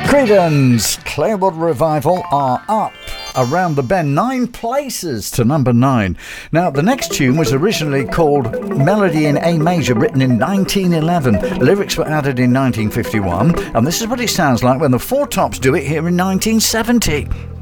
Creedence Clearwood Revival are up around the bend 9 places to number 9. Now, the next tune was originally called Melody in A Major, written in 1911. Lyrics were added in 1951, and this is what it sounds like when the Four Tops do it here in 1970.